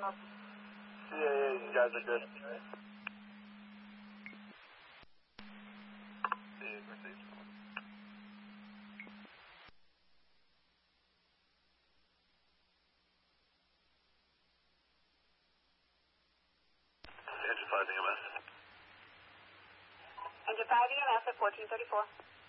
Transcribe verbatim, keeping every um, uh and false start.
C A A, you guys are good. Engine five E M S. Engine five E M S at fourteen thirty-four.